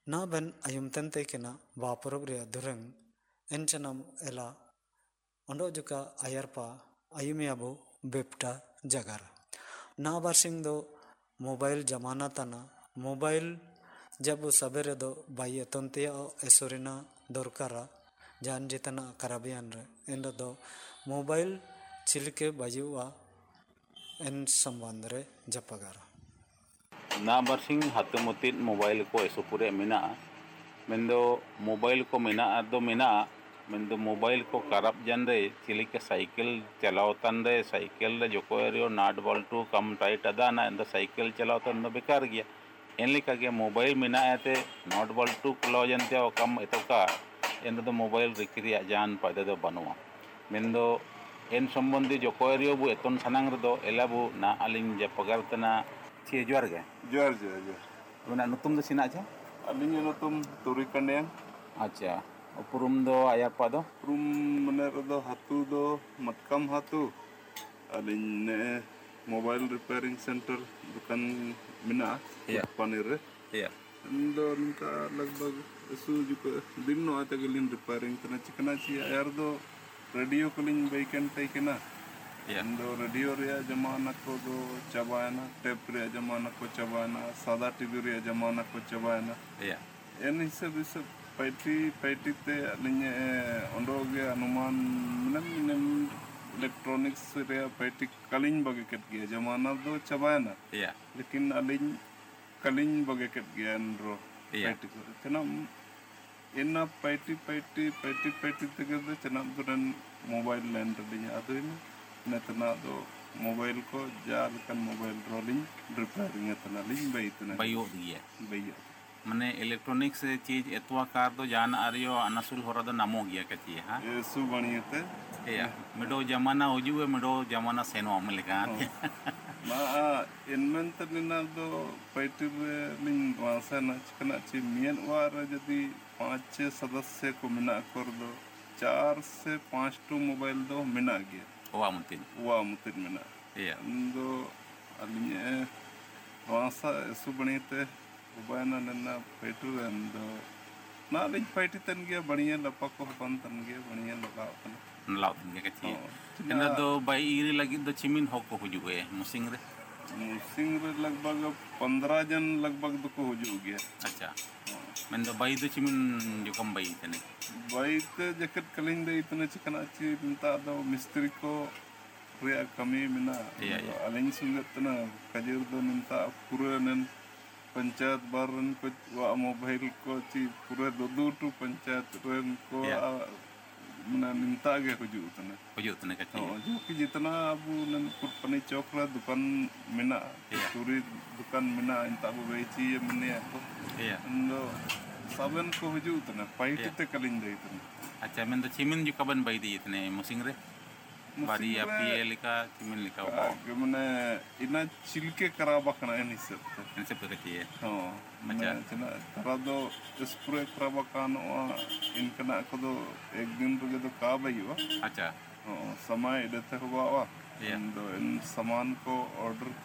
ना बेन आयुम तंते केना वापरब रे दुरंग एनचनम एला ओंडो जुका आयरपा आयुमियाबो बेपटा जगार ना बारसिंग दो मोबाइल जमाना तना मोबाइल जब सबेरे दो बाई तंते एसोरिना दरकारा जान जितना कराबियान रे इन दो मोबाइल चिलके बाजुआ एन संबंध रे जपगार ना बरसिंग हाथमतित मोबाइल को एसोपुरे मेना मेंदो मोबाइल को मेना दो मेना मेंदो मोबाइल को करब जंदे चिलिके साइकिल चलाओ तंदे साइकिल रे जोको एरियो नाट बल्टू कम टाइट अदाना इंद साइकिल चलाओ तंदो बेकार गया एनलिका के मोबाइल मेना आते नॉट बल्टू क्लो जंते ओ कम एतोका इंद दो मोबाइल रिक्रिया जान पादे दो बनवा मेंदो एन संबंधी जोको एरियो बु एतन सनांग रे दो एलाबु ना अलिंग जपगार तना ची जुआर गे जुआर जुआर जुआर मेना नुतुम दो सिना छे अलिंग नुतुम तुरी कंडेन अच्छा उपरुम दो आया पादो उपरुम मने दो हातु दो मटकम हातु अलिंग ने मोबाइल रिपेयरिंग सेंटर दुकान मिना पानीर रे दो निका लगभग सु जुको दिन नो आते गलिन रिपेयरिंग तना चिकना ची यार दो रेडियो कलिंग वेकेंट तैकेना इंदो रेडियो रे जमाना को दो चबायना टेप रे जमाना को चबायना सादा टीवी रे जमाना को चबायना एन हिसाब हिसाब पैटी ते अलिंग ओंडो गे अनुमान मिनम इलेक्ट्रॉनिक्स रे पैटी कलिंग बगे केट गया जमाना दो चबायना लेकिन अलिंग कलिंग बगे केट गया एनरो पैटी को तना इना पैटी तक चना दुरन मोबाइल लैंड दिया अदुइन नेतना दो मोबाइल को जाल कन मोबाइल रोलिंग रिपेयरिंग तना लिंग बायो दिए बायो माने इलेक्ट्रॉनिक्स चीज एतवा कार दो जान आरियो अनसुल होरा दो नामो गया कची हां एसु बणियते या मिडो जमाना होजुए मिडो जमाना सेनो अमलेका मा इनमें तनिना दो पैटी लिंग वासना चिकना ची मियन वार यदि 5-6 सदस्य को मिना कर दो 4 से 5 टू मोबाइल दो मिना गया वा मुतिन मिना दो अलिए वासा एसु बणियते उबायना नन्ना पैटू दो ना लिंग पैटी तन गया बढ़िया लपा को बन तन गया बढ़िया लगाव तन गया कची एना दो बाई इरी लगी दो चिमिन हो को हुजुए मुसिंग रे लगभग 15 जन लगभग दो को हुजु गया अच्छा मैं दो बाई दो चिमिन जो कम बाई तने बाई ते जैकेट कलिंग दे इतने चिकना ची मिंता दो मिस्त्री को रिया कमी मिना अलिंग सुंगत तना कजर दो मिंता पूरे नन पंचायत बारन को मोबाइल को ची पूरे दो टू पंचायत रन को मना निंता गे हुजु तने कची जो कि जितना अब नन पुटपनी चौक रा दुकान मिना पूरी दुकान मिना इंता बो बेची ये मने को अंदो सबन को हुजु तने पाइट ते कलिंग दे तने अच्छा मैं तो चिमिन जो कबन बाई दी इतने मुसिंग रे बारी आपी लिखा चिमिन लिखा के मने इना चिलके कराबा कना एनी सब तो कची है हां अच्छा तना तरा दो स्प्रे कराबा कानो इनकना को दो एक दिन रुगे दो का बइवा अच्छा समय देते हुआ इन सामान को ऑर्डर